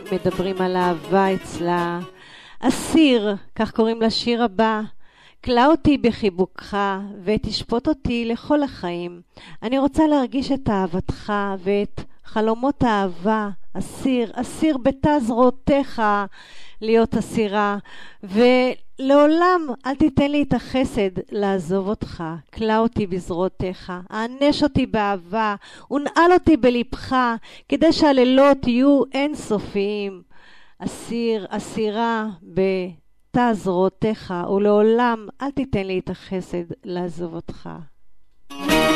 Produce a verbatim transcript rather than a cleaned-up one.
מדברים על אהבה אצלה. אסיר, כך קוראים לשיר הבא. כלה אותי בחיבוקך ותשפוט אותי לכל החיים. אני רוצה להרגיש את אהבתך ואת חלומות האהבה. אסיר, אסיר בתא זרועותיך להיות אסירה, ולעולם אל תיתן לי את החסד לעזוב אותך. כלה אותי בזרועותיך, הענש אותי באהבה, ונעל אותי בלבך, כדי שהלילות יהיו אינסופיים. אסיר, אסירה בתא זרועותיך, ולעולם אל תיתן לי את החסד לעזוב אותך.